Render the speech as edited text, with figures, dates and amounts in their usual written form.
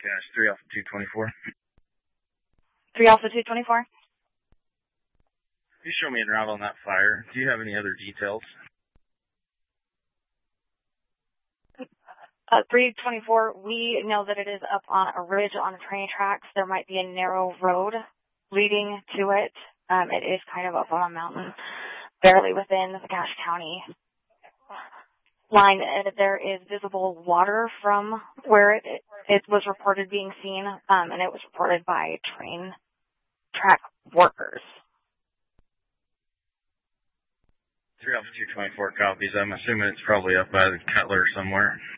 Yeah, it's 3 Alpha 224. 3 Alpha 224? You show me en route on that fire. Do you have any other details? 324, we know that it is up on a ridge on the train tracks. There might be a narrow road leading to it. It is kind of up on a mountain, barely within the Cache County line. There is visible water from where it was reported being seen, and it was reported by train track workers. 3 Alpha 224 copies. I'm assuming it's probably up by the Cutler somewhere.